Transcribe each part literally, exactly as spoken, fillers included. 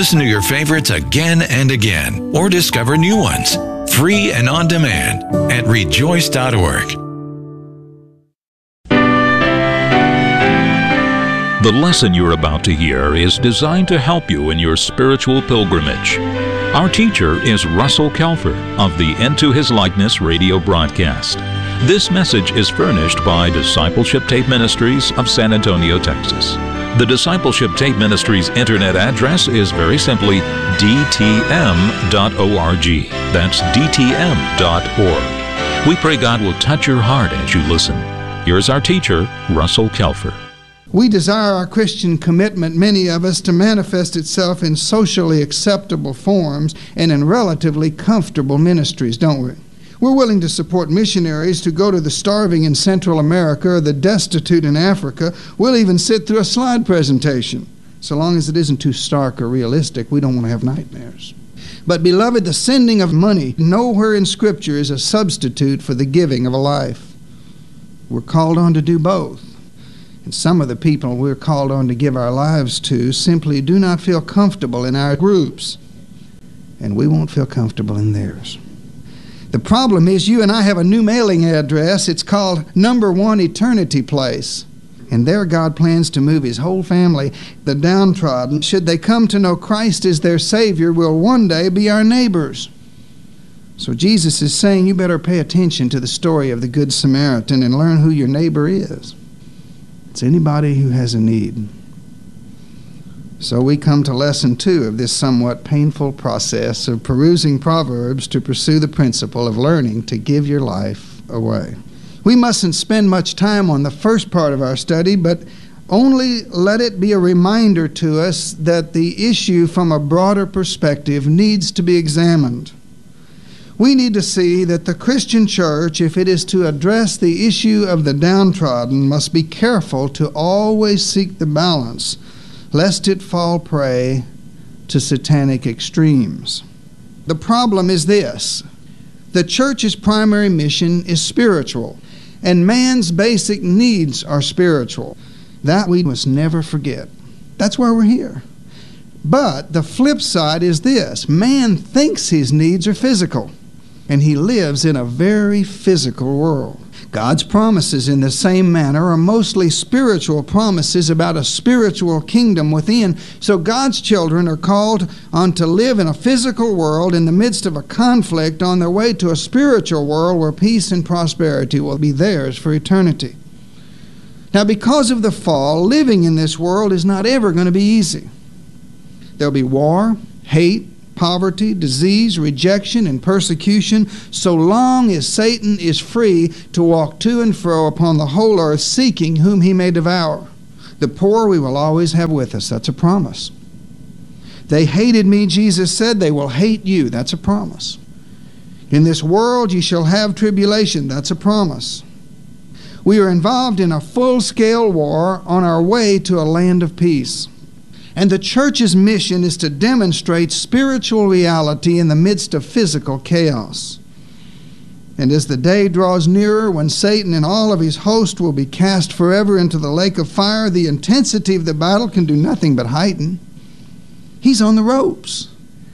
Listen to your favorites again and again, or discover new ones, free and on demand at rejoice dot org. The lesson you're about to hear is designed to help you in your spiritual pilgrimage. Our teacher is Russell Kelfer of the Into His Likeness radio broadcast. This message is furnished by Discipleship Tape Ministries of San Antonio, Texas. The Discipleship Tape Ministries internet address is very simply d t m dot org. That's d t m dot org. We pray God will touch your heart as you listen. Here's our teacher, Russell Kelfer. We desire our Christian commitment, many of us, to manifest itself in socially acceptable forms and in relatively comfortable ministries, don't we? We're willing to support missionaries to go to the starving in Central America or the destitute in Africa. We'll even sit through a slide presentation. So long as it isn't too stark or realistic, we don't want to have nightmares. But, beloved, the sending of money nowhere in Scripture is a substitute for the giving of a life. We're called on to do both. And some of the people we're called on to give our lives to simply do not feel comfortable in our groups, and we won't feel comfortable in theirs. The problem is you and I have a new mailing address. It's called Number One Eternity Place. And there God plans to move His whole family, the downtrodden. Should they come to know Christ as their Savior, will one day be our neighbors. So Jesus is saying you better pay attention to the story of the Good Samaritan and learn who your neighbor is. It's anybody who has a need. So we come to lesson two of this somewhat painful process of perusing Proverbs to pursue the principle of learning to give your life away. We mustn't spend much time on the first part of our study, but only let it be a reminder to us that the issue from a broader perspective needs to be examined. We need to see that the Christian church, if it is to address the issue of the downtrodden, must be careful to always seek the balance, lest it fall prey to satanic extremes. The problem is this: the church's primary mission is spiritual, and man's basic needs are spiritual. That we must never forget. That's why we're here. But the flip side is this: man thinks his needs are physical, and he lives in a very physical world. God's promises in the same manner are mostly spiritual promises about a spiritual kingdom within. So God's children are called on to live in a physical world in the midst of a conflict on their way to a spiritual world where peace and prosperity will be theirs for eternity. Now, because of the fall, living in this world is not ever going to be easy. There'll be war, hate, poverty, disease, rejection, and persecution, so long as Satan is free to walk to and fro upon the whole earth, seeking whom he may devour. The poor we will always have with us. That's a promise. They hated me, Jesus said. They will hate you. That's a promise. In this world you shall have tribulation. That's a promise. We are involved in a full-scale war on our way to a land of peace. And the church's mission is to demonstrate spiritual reality in the midst of physical chaos. And as the day draws nearer when Satan and all of his host will be cast forever into the lake of fire, the intensity of the battle can do nothing but heighten. He's on the ropes.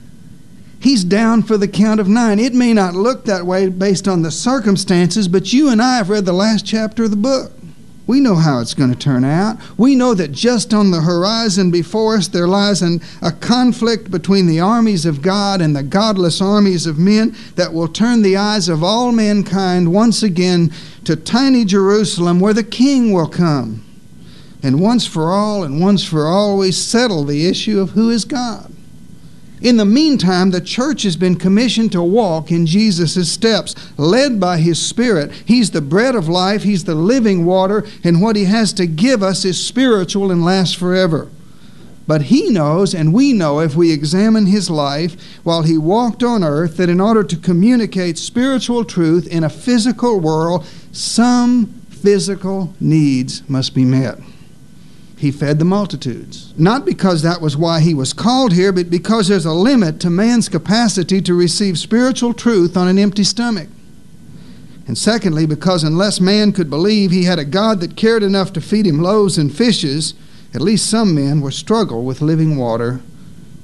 He's down for the count of nine. It may not look that way based on the circumstances, but you and I have read the last chapter of the book. We know how it's going to turn out. We know that just on the horizon before us there lies an, a conflict between the armies of God and the godless armies of men that will turn the eyes of all mankind once again to tiny Jerusalem, where the King will come and once for all and once for always settle the issue of who is God. In the meantime, the church has been commissioned to walk in Jesus' steps, led by His Spirit. He's the bread of life, He's the living water, and what He has to give us is spiritual and lasts forever. But He knows, and we know if we examine His life while He walked on earth, that in order to communicate spiritual truth in a physical world, some physical needs must be met. He fed the multitudes. Not because that was why He was called here, but because there's a limit to man's capacity to receive spiritual truth on an empty stomach. And secondly, because unless man could believe He had a God that cared enough to feed him loaves and fishes, at least some men would struggle with living water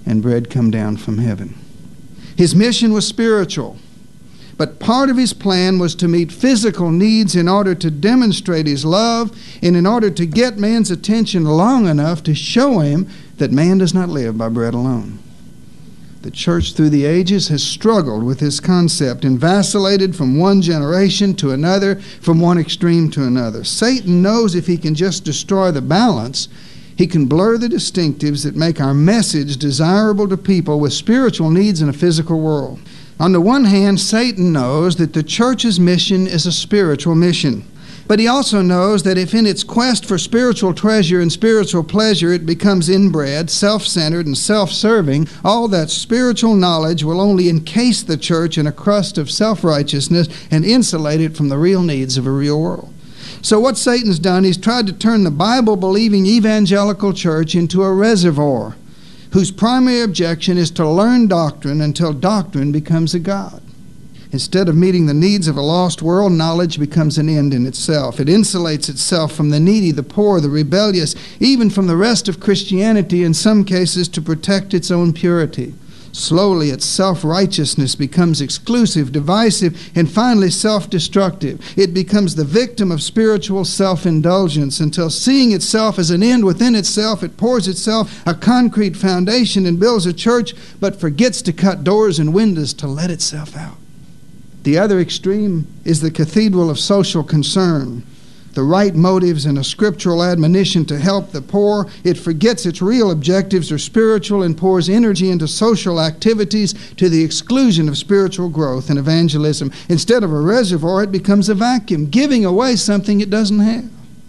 and bread come down from heaven. His mission was spiritual, but part of his plan was to meet physical needs in order to demonstrate his love and in order to get man's attention long enough to show him that man does not live by bread alone. The church through the ages has struggled with this concept and vacillated from one generation to another, from one extreme to another. Satan knows if he can just destroy the balance, he can blur the distinctives that make our message desirable to people with spiritual needs in a physical world. On the one hand, Satan knows that the church's mission is a spiritual mission. But he also knows that if in its quest for spiritual treasure and spiritual pleasure it becomes inbred, self-centered, and self-serving, all that spiritual knowledge will only encase the church in a crust of self-righteousness and insulate it from the real needs of a real world. So what Satan's done, he's tried to turn the Bible-believing evangelical church into a reservoir whose primary objection is to learn doctrine until doctrine becomes a god. Instead of meeting the needs of a lost world, knowledge becomes an end in itself. It insulates itself from the needy, the poor, the rebellious, even from the rest of Christianity, in some cases to protect its own purity. Slowly, its self-righteousness becomes exclusive, divisive, and finally self-destructive. It becomes the victim of spiritual self-indulgence until, seeing itself as an end within itself, it pours itself a concrete foundation and builds a church, but forgets to cut doors and windows to let itself out. The other extreme is the cathedral of social concern. The right motives and a scriptural admonition to help the poor. It forgets its real objectives are spiritual and pours energy into social activities to the exclusion of spiritual growth and evangelism. Instead of a reservoir, it becomes a vacuum, giving away something it doesn't have.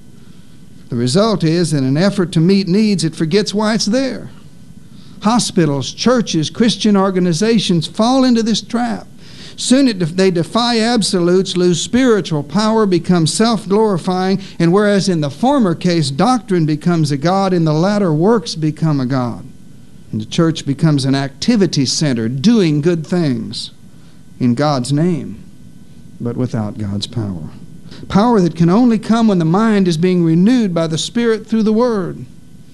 The result is, in an effort to meet needs, it forgets why it's there. Hospitals, churches, Christian organizations fall into this trap. Soon it, they defy absolutes, lose spiritual power, become self-glorifying, and whereas in the former case doctrine becomes a god, in the latter works become a god. And the church becomes an activity center, doing good things in God's name, but without God's power. Power that can only come when the mind is being renewed by the Spirit through the Word.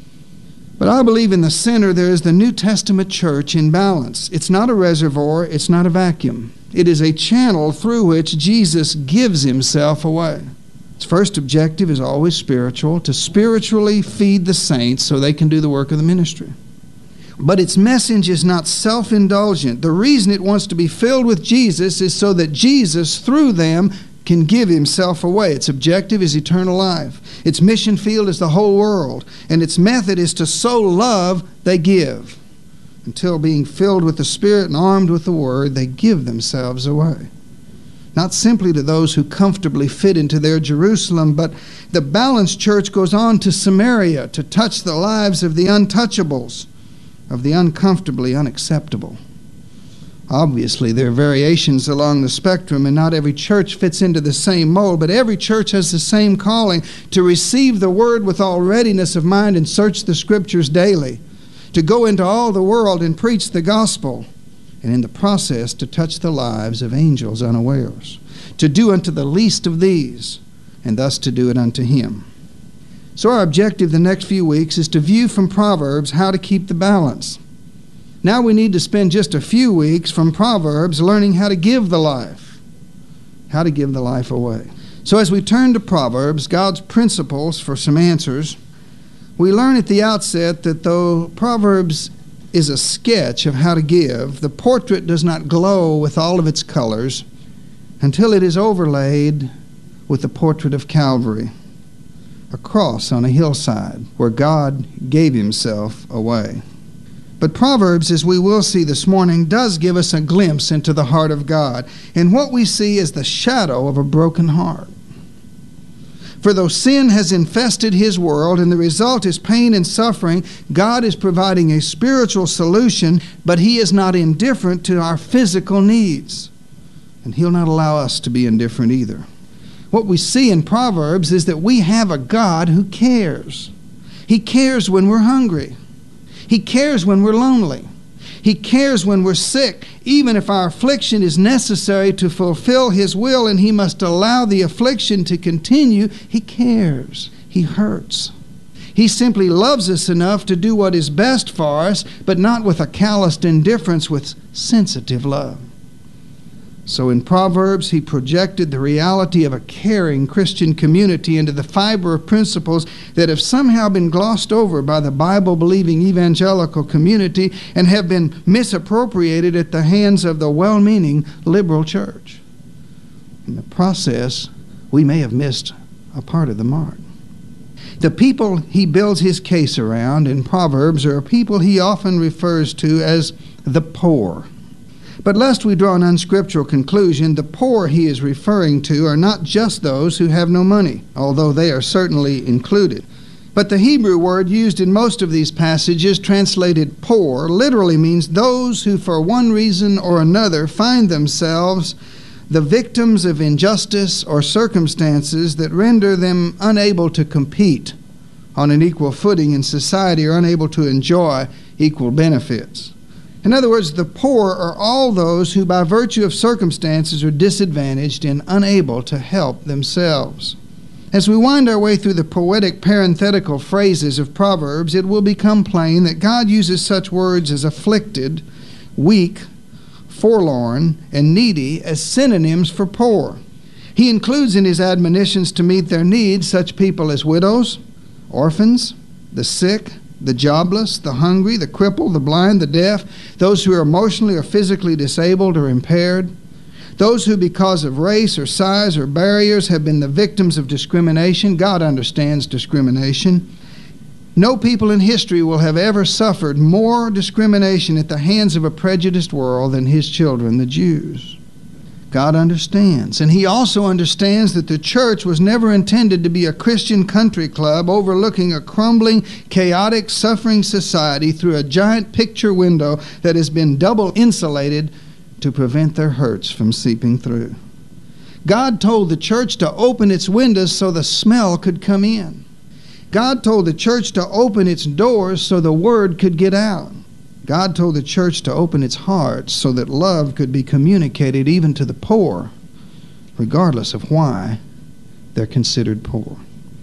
But I believe in the center there is the New Testament church in balance. It's not a reservoir, it's not a vacuum. It is a channel through which Jesus gives himself away. Its first objective is always spiritual, to spiritually feed the saints so they can do the work of the ministry. But its message is not self-indulgent. The reason it wants to be filled with Jesus is so that Jesus, through them, can give himself away. Its objective is eternal life. Its mission field is the whole world. And its method is to sow love they give. Until being filled with the Spirit and armed with the Word, they give themselves away. Not simply to those who comfortably fit into their Jerusalem, but the balanced church goes on to Samaria to touch the lives of the untouchables, of the uncomfortably unacceptable. Obviously, there are variations along the spectrum, and not every church fits into the same mold, but every church has the same calling to receive the Word with all readiness of mind and search the Scriptures daily, to go into all the world and preach the gospel, and in the process to touch the lives of angels unawares, to do unto the least of these, and thus to do it unto him. So our objective the next few weeks is to view from Proverbs how to keep the balance. Now we need to spend just a few weeks from Proverbs learning how to give the life, how to give the life away. So as we turn to Proverbs, God's principles for some answers, we learn at the outset that though Proverbs is a sketch of how to give, the portrait does not glow with all of its colors until it is overlaid with the portrait of Calvary, a cross on a hillside where God gave himself away. But Proverbs, as we will see this morning, does give us a glimpse into the heart of God, and what we see is the shadow of a broken heart. For though sin has infested his world and the result is pain and suffering, God is providing a spiritual solution, but he is not indifferent to our physical needs. And he'll not allow us to be indifferent either. What we see in Proverbs is that we have a God who cares. He cares when we're hungry. He cares when we're lonely. He cares when we're sick, even if our affliction is necessary to fulfill his will and he must allow the affliction to continue. He cares. He hurts. He simply loves us enough to do what is best for us, but not with a calloused indifference, with sensitive love. So in Proverbs, he projected the reality of a caring Christian community into the fiber of principles that have somehow been glossed over by the Bible-believing evangelical community and have been misappropriated at the hands of the well-meaning liberal church. In the process, we may have missed a part of the mark. The people he builds his case around in Proverbs are people he often refers to as the poor. But lest we draw an unscriptural conclusion, the poor he is referring to are not just those who have no money, although they are certainly included. But the Hebrew word used in most of these passages, translated poor, literally means those who for one reason or another find themselves the victims of injustice or circumstances that render them unable to compete on an equal footing in society or unable to enjoy equal benefits. In other words, the poor are all those who by virtue of circumstances are disadvantaged and unable to help themselves. As we wind our way through the poetic parenthetical phrases of Proverbs, it will become plain that God uses such words as afflicted, weak, forlorn, and needy as synonyms for poor. He includes in his admonitions to meet their needs such people as widows, orphans, the sick, the jobless, the hungry, the crippled, the blind, the deaf, those who are emotionally or physically disabled or impaired, those who because of race or size or barriers have been the victims of discrimination. God understands discrimination. No people in history will have ever suffered more discrimination at the hands of a prejudiced world than his children, the Jews. God understands. And he also understands that the church was never intended to be a Christian country club overlooking a crumbling, chaotic, suffering society through a giant picture window that has been double insulated to prevent their hurts from seeping through. God told the church to open its windows so the smell could come in. God told the church to open its doors so the word could get out. God told the church to open its heart so that love could be communicated even to the poor, regardless of why they're considered poor.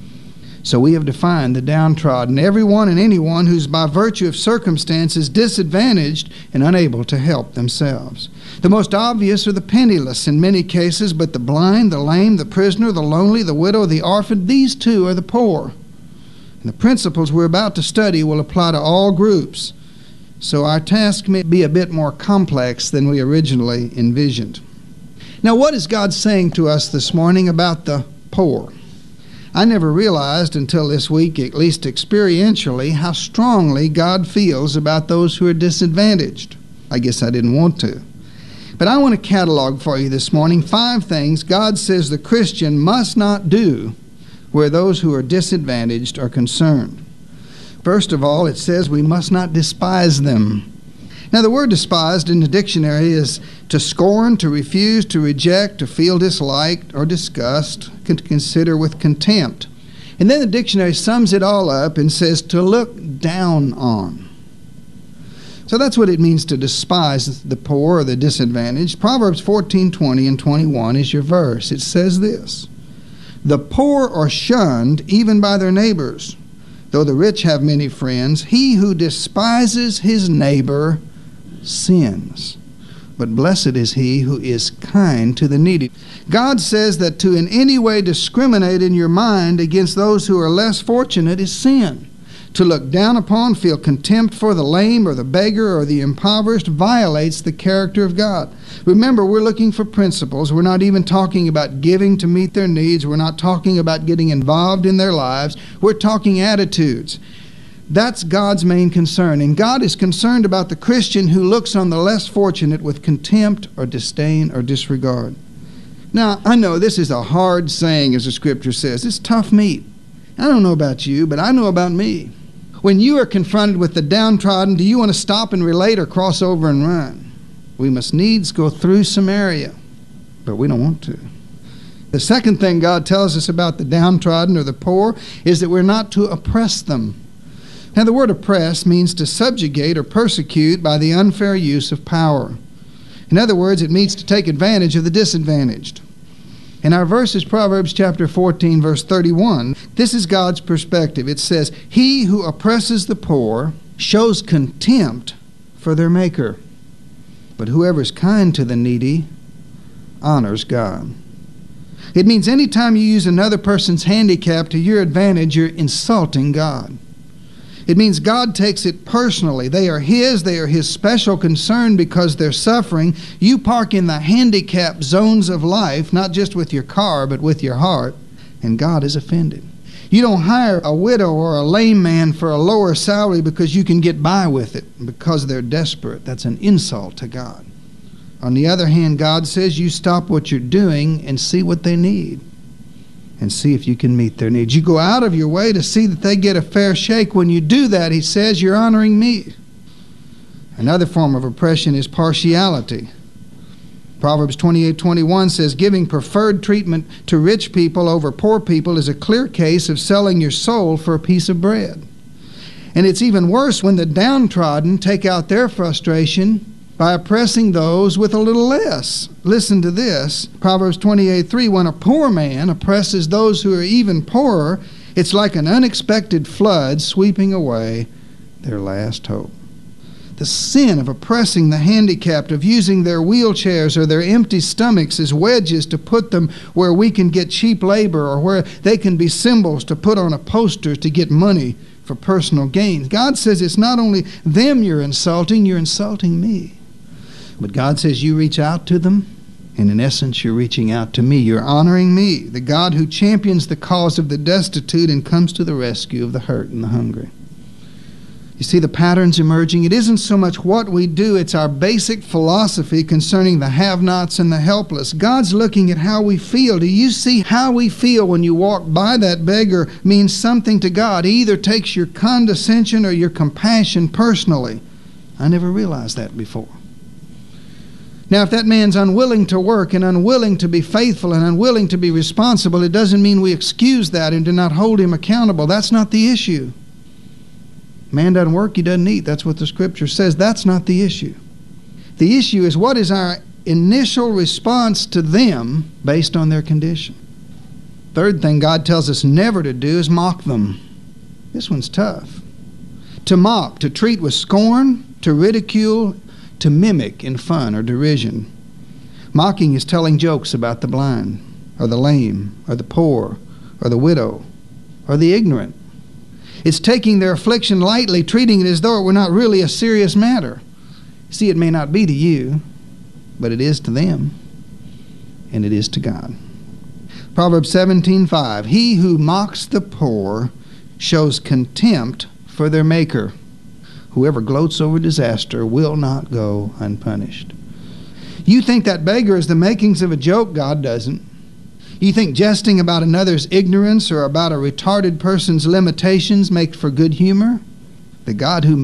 So we have defined the downtrodden, everyone and anyone who's by virtue of circumstances disadvantaged and unable to help themselves. The most obvious are the penniless in many cases, but the blind, the lame, the prisoner, the lonely, the widow, the orphan, these too are the poor. And the principles we're about to study will apply to all groups. So our task may be a bit more complex than we originally envisioned. Now, what is God saying to us this morning about the poor? I never realized until this week, at least experientially, how strongly God feels about those who are disadvantaged. I guess I didn't want to. But I want to catalog for you this morning five things God says the Christian must not do where those who are disadvantaged are concerned. First of all, it says we must not despise them. Now, the word despised in the dictionary is to scorn, to refuse, to reject, to feel disliked or disgust, to consider with contempt. And then the dictionary sums it all up and says to look down on. So that's what it means to despise the poor or the disadvantaged. Proverbs fourteen, twenty and twenty-one is your verse. It says this: the poor are shunned even by their neighbors. Though the rich have many friends, he who despises his neighbor sins. But blessed is he who is kind to the needy. God says that to in any way discriminate in your mind against those who are less fortunate is sin. To look down upon, feel contempt for the lame or the beggar or the impoverished violates the character of God. Remember, we're looking for principles. We're not even talking about giving to meet their needs. We're not talking about getting involved in their lives. We're talking attitudes. That's God's main concern. And God is concerned about the Christian who looks on the less fortunate with contempt or disdain or disregard. Now, I know this is a hard saying, as the Scripture says. It's tough meat. I don't know about you, but I know about me. When you are confronted with the downtrodden, do you want to stop and relate or cross over and run? We must needs go through Samaria, but we don't want to. The second thing God tells us about the downtrodden or the poor is that we're not to oppress them. Now, the word oppress means to subjugate or persecute by the unfair use of power. In other words, it means to take advantage of the disadvantaged. And our verse is Proverbs chapter fourteen, verse thirty-one. This is God's perspective. It says, "He who oppresses the poor shows contempt for their Maker, but whoever is kind to the needy honors God." It means anytime you use another person's handicap to your advantage, you're insulting God. It means God takes it personally. They are His. They are His special concern because they're suffering. You park in the handicap zones of life, not just with your car, but with your heart, and God is offended. You don't hire a widow or a lame man for a lower salary because you can get by with it, because they're desperate. That's an insult to God. On the other hand, God says you stop what you're doing and see what they need and see if you can meet their needs. You go out of your way to see that they get a fair shake. When you do that, He says, you're honoring me. Another form of oppression is partiality. Proverbs twenty-eight twenty-one says, "Giving preferred treatment to rich people over poor people is a clear case of selling your soul for a piece of bread." And it's even worse when the downtrodden take out their frustration by oppressing those with a little less. Listen to this. Proverbs twenty-eight three, "When a poor man oppresses those who are even poorer, it's like an unexpected flood sweeping away their last hope." The sin of oppressing the handicapped, of using their wheelchairs or their empty stomachs as wedges to put them where we can get cheap labor, or where they can be symbols to put on a poster to get money for personal gain. God says it's not only them you're insulting, you're insulting me. But God says you reach out to them, and in essence you're reaching out to me. You're honoring me, the God who champions the cause of the destitute and comes to the rescue of the hurt and the hungry. You see the patterns emerging? It isn't so much what we do, it's our basic philosophy concerning the have-nots and the helpless. God's looking at how we feel. Do you see how we feel when you walk by that beggar means something to God? He either takes your condescension or your compassion personally. I never realized that before. Now, if that man's unwilling to work and unwilling to be faithful and unwilling to be responsible, it doesn't mean we excuse that and do not hold him accountable. That's not the issue. Man doesn't work, he doesn't eat. That's what the Scripture says. That's not the issue. The issue is, what is our initial response to them based on their condition? Third thing God tells us never to do is mock them. This one's tough. To mock, to treat with scorn, to ridicule, to mimic in fun or derision. Mocking is telling jokes about the blind, or the lame, or the poor, or the widow, or the ignorant. It's taking their affliction lightly, treating it as though it were not really a serious matter. See, it may not be to you, but it is to them, and it is to God. Proverbs seventeen five, "He who mocks the poor shows contempt for their Maker. Whoever gloats over disaster will not go unpunished." You think that beggar is the makings of a joke? God doesn't. You think jesting about another's ignorance or about a retarded person's limitations makes for good humor? The God who